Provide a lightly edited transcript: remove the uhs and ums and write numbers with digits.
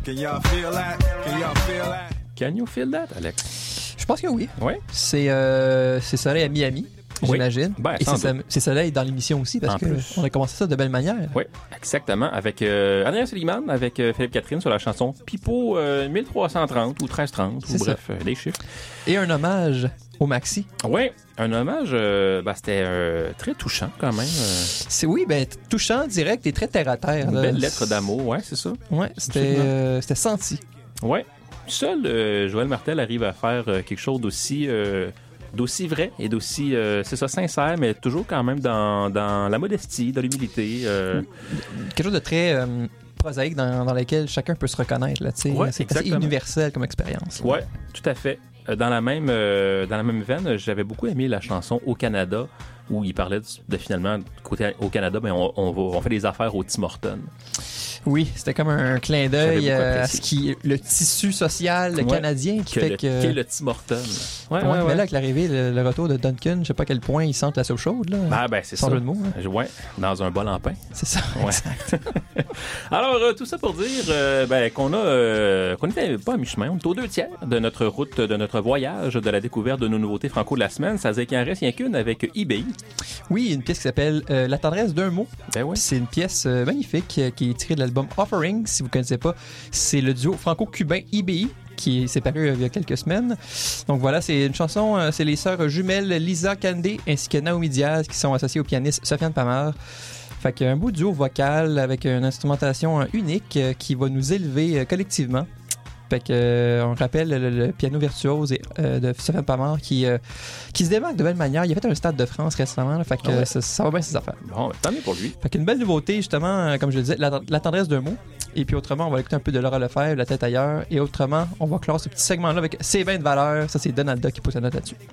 Can y'all feel that? Can y'all feel that? Can you feel that, Alex? Je pense que oui. Oui. C'est Soleil à Miami, Oui. j'imagine. Ben, et sans c'est Soleil dans l'émission aussi, parce En plus. qu'on a commencé ça de belle manière. Oui, exactement. Avec Adrien Suliman, avec Philippe Catherine sur la chanson Pipo 1330 ou 1330, C'est ou ça. bref, des chiffres. Et un hommage au Maxi. Oui, un hommage, c'était très touchant quand même. Oui, touchant, direct et très terre-à-terre. Une là. belle lettre d'amour, ouais, c'est ça. Ouais, c'était senti. Ouais. Seul Joël Martel arrive à faire quelque chose d'aussi vrai et d'aussi, c'est ça, sincère, mais toujours quand même dans la modestie, dans l'humilité. Quelque chose de très prosaïque dans lequel chacun peut se reconnaître. Là, Ouais, c'est assez exactement. universel comme expérience. Ouais, tout à fait. Dans la même veine, j'avais beaucoup aimé la chanson Au Canada, où il parlait de finalement, côté au Canada, ben on fait des affaires au Tim Hortons. Oui, c'était comme un clin d'œil J'avais beaucoup à apprécié. le tissu social canadien qui fait que... Qu'est le Tim Hortons. Ouais, Mais là, avec l'arrivée, le retour de Duncan, je sais pas à quel point il sent la soupe chaude. Là. Ah ben c'est Sans ça. jeu de mots. Hein. Ouais, dans un bol en pain. C'est ça. Ouais. Exact. Alors, tout ça pour dire qu'on était pas à mi-chemin. On est aux 2/3 de notre route, de notre voyage, de la découverte de nos nouveautés franco de la semaine. Ça veut dire qu'il en reste rien qu'une avec eBay. Oui, une pièce qui s'appelle La tendresse d'un mot. Ben oui. C'est une pièce magnifique qui est tirée de l'album Offering. Si vous ne connaissez pas, c'est le duo franco-cubain IBI qui s'est paru il y a quelques semaines. Donc voilà, c'est une chanson, c'est les sœurs jumelles Lisa Candé ainsi que Naomi Diaz qui sont associées au pianiste Sofiane Pamar. Fait qu'un beau duo vocal avec une instrumentation unique qui va nous élever collectivement. Fait que, on rappelle le piano virtuose de Sofiane Pamar qui se démarque de belle manière. Il a fait un Stade de France récemment. Là, fait que ouais. ça va bien ses affaires. Bon, tant mieux pour lui. Fait qu'une belle nouveauté, justement, comme je le disais, la tendresse d'un mot. Et puis autrement, on va écouter un peu de Laura Lefebvre, La tête ailleurs. Et autrement, on va clore ce petit segment-là avec C'est bien de valeur. Ça, c'est Donalda qui pose la note là-dessus.